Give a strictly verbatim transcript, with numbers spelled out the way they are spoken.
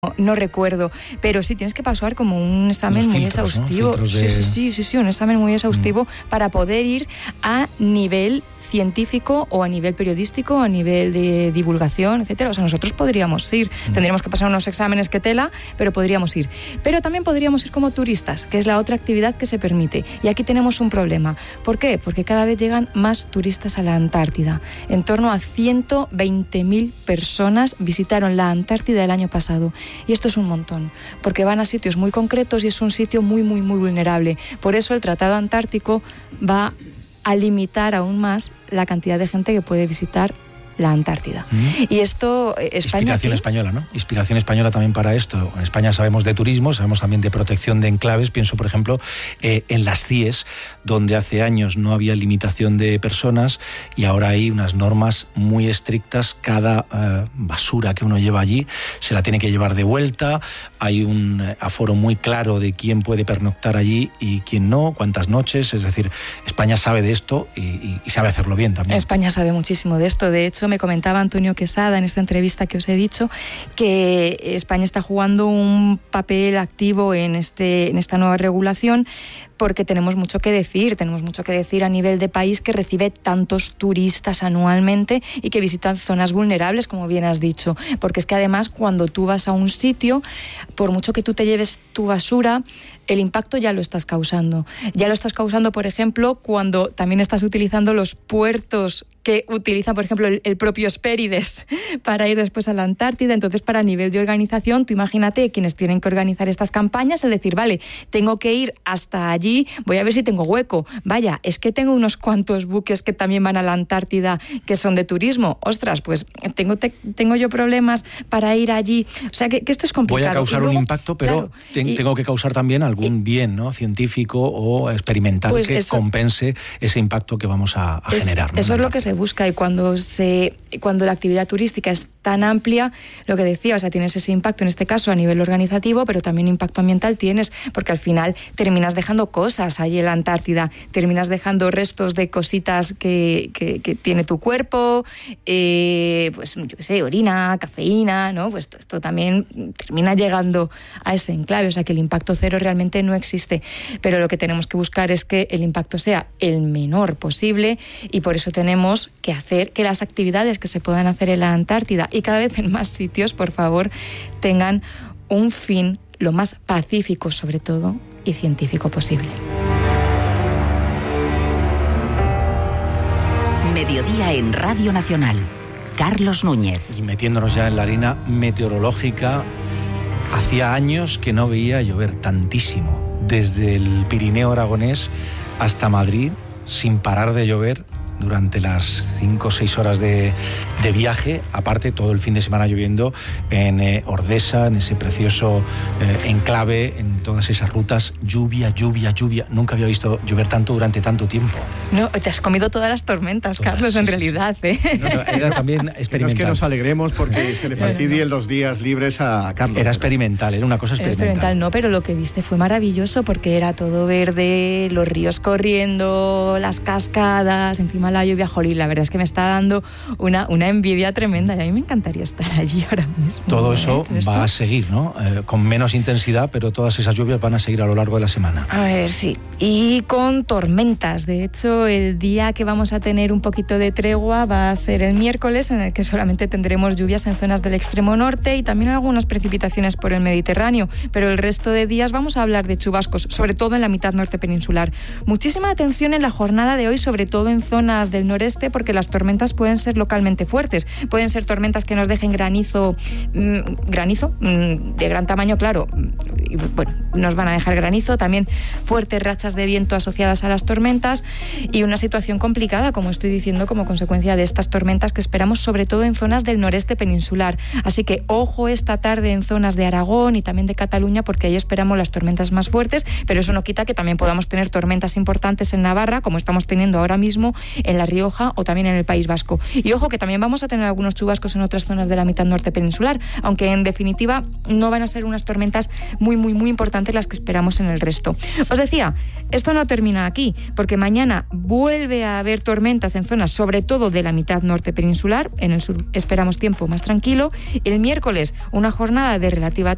No recuerdo, pero sí tienes que pasar como un examen muy filtros, exhaustivo. ¿no? Sí, de... sí, sí, sí, sí, un examen muy exhaustivo mm. para poder ir a nivel científico o a nivel periodístico, a nivel de divulgación, etcétera. O sea, nosotros podríamos ir, mm. tendríamos que pasar unos exámenes que tela, pero podríamos ir. Pero también podríamos ir como turistas, que es la otra actividad que se permite. Y aquí tenemos un problema. ¿Por qué? Porque cada vez llegan más turistas a la Antártida. En torno a ciento veinte mil personas visitaron la Antártida el año pasado. Y esto es un montón, porque van a sitios muy concretos y es un sitio muy, muy, muy vulnerable. Por eso el Tratado Antártico va a limitar aún más la cantidad de gente que puede visitar la Antártida. Mm. Y esto, España... Inspiración aquí, española, ¿no? Inspiración española también para esto. En España sabemos de turismo, sabemos también de protección de enclaves. Pienso, por ejemplo, eh, en las C I E S, donde hace años no había limitación de personas y ahora hay unas normas muy estrictas. Cada eh, basura que uno lleva allí se la tiene que llevar de vuelta. Hay un aforo muy claro de quién puede pernoctar allí y quién no, cuántas noches. Es decir, España sabe de esto y, y, y sabe hacerlo bien también. España sabe muchísimo de esto. De hecho, me comentaba Antonio Quesada en esta entrevista que os he dicho que España está jugando un papel activo en, este, en esta nueva regulación, porque tenemos mucho que decir, tenemos mucho que decir a nivel de país que recibe tantos turistas anualmente y que visitan zonas vulnerables, como bien has dicho, porque es que además cuando tú vas a un sitio, por mucho que tú te lleves tu basura, el impacto ya lo estás causando. Ya lo estás causando, por ejemplo, cuando también estás utilizando los puertos que utilizan, por ejemplo, el, el propio Hespérides para ir después a la Antártida. Entonces, para nivel de organización, tú imagínate quienes tienen que organizar estas campañas, el decir, vale, tengo que ir hasta allí, voy a ver si tengo hueco. Vaya, es que tengo unos cuantos buques que también van a la Antártida que son de turismo. Ostras, pues tengo, te, tengo yo problemas para ir allí. O sea, que, que esto es complicado. Voy a causar luego un impacto, pero claro, ten, y, tengo que causar también algún y, bien, ¿no? Científico o experimental pues que eso, compense ese impacto que vamos a, a es, generar, ¿no? Eso es lo que se busca, y cuando se cuando la actividad turística es tan amplia, lo que decía, o sea, tienes ese impacto en este caso a nivel organizativo, pero también impacto ambiental tienes, porque al final terminas dejando cosas allí en la Antártida, terminas dejando restos de cositas que, que, que tiene tu cuerpo, eh, pues yo qué sé, orina, cafeína, ¿no? Pues esto también termina llegando a ese enclave, o sea que el impacto cero realmente no existe, pero lo que tenemos que buscar es que el impacto sea el menor posible, y por eso tenemos que hacer que las actividades que se puedan hacer en la Antártida y cada vez en más sitios, por favor, tengan un fin lo más pacífico, sobre todo, y científico posible. Mediodía en Radio Nacional. Carlos Núñez. Y metiéndonos ya en la harina meteorológica, hacía años que no veía llover tantísimo. Desde el Pirineo aragonés hasta Madrid, sin parar de llover durante las cinco o seis horas de, de viaje, aparte todo el fin de semana lloviendo en eh, Ordesa, en ese precioso eh, enclave, en todas esas rutas, lluvia, lluvia, lluvia. Nunca había visto llover tanto durante tanto tiempo. No, te has comido todas las tormentas, todas, Carlos, sí, en sí, realidad. Sí. ¿eh? No, no, era también experimental. No es que nos alegremos porque se le fastidien los días libres a Carlos. Era experimental, era una cosa experimental. Era experimental, no, pero lo que viste fue maravilloso porque era todo verde, los ríos corriendo, las cascadas, encima la lluvia, jolín, la verdad es que me está dando una, una envidia tremenda y a mí me encantaría estar allí ahora mismo. Todo eso ¿eh? va a seguir, ¿no? Eh, con menos intensidad, pero todas esas lluvias van a seguir a lo largo de la semana. A ver, sí. Y con tormentas. De hecho, el día que vamos a tener un poquito de tregua va a ser el miércoles, en el que solamente tendremos lluvias en zonas del extremo norte y también algunas precipitaciones por el Mediterráneo, pero el resto de días vamos a hablar de chubascos, sobre todo en la mitad norte peninsular. Muchísima atención en la jornada de hoy, sobre todo en zonas del noreste, porque las tormentas pueden ser localmente fuertes. Pueden ser tormentas que nos dejen granizo, mmm, granizo mmm, de gran tamaño, claro. Y, bueno, nos van a dejar granizo, también fuertes rachas de viento asociadas a las tormentas y una situación complicada, como estoy diciendo, como consecuencia de estas tormentas que esperamos sobre todo en zonas del noreste peninsular. Así que ojo esta tarde en zonas de Aragón y también de Cataluña, porque ahí esperamos las tormentas más fuertes, pero eso no quita que también podamos tener tormentas importantes en Navarra, como estamos teniendo ahora mismo en La Rioja o también en el País Vasco. Y ojo que también vamos a tener algunos chubascos en otras zonas de la mitad norte peninsular, aunque en definitiva no van a ser unas tormentas muy, muy, muy importantes las que esperamos en el resto. Os decía, esto no termina aquí, porque mañana vuelve a haber tormentas en zonas, sobre todo de la mitad norte peninsular. En el sur esperamos tiempo más tranquilo. El miércoles, una jornada de relativa